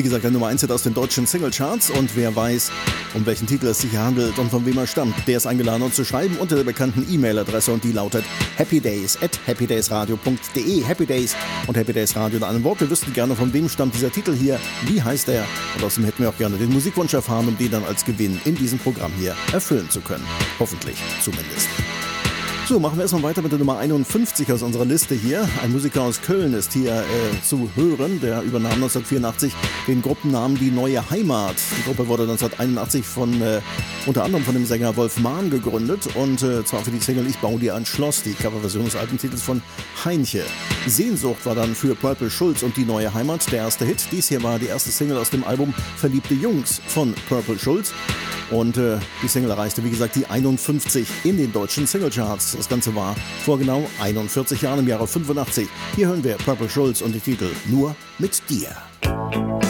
Wie gesagt, der Nummer 1 Hit aus den deutschen Singlecharts, und wer weiß, um welchen Titel es sich hier handelt und von wem er stammt, der ist eingeladen, uns zu schreiben unter der bekannten E-Mail-Adresse, und die lautet happydays@happydaysradio.de. Happy Days und Happy Days Radio in einem Wort. Wir wüssten gerne, von wem stammt dieser Titel hier, wie heißt er, und außerdem hätten wir auch gerne den Musikwunsch erfahren, um den dann als Gewinn in diesem Programm hier erfüllen zu können. Hoffentlich zumindest. So, machen wir erstmal weiter mit der Nummer 51 aus unserer Liste hier. Ein Musiker aus Köln ist hier zu hören. Der übernahm 1984 den Gruppennamen Die Neue Heimat. Die Gruppe wurde 1981 unter anderem von dem Sänger Wolf Mahn gegründet, und zwar für die Single Ich baue dir ein Schloss, die Coverversion des alten Titels von Heinche. Sehnsucht war dann für Purple Schulz und Die Neue Heimat der erste Hit. Dies hier war die erste Single aus dem Album Verliebte Jungs von Purple Schulz. Und die Single erreichte, wie gesagt, die 51 in den deutschen Singlecharts. Das Ganze war vor genau 41 Jahren, im Jahre 85. Hier hören wir Purple Schulz und den Titel Nur mit dir.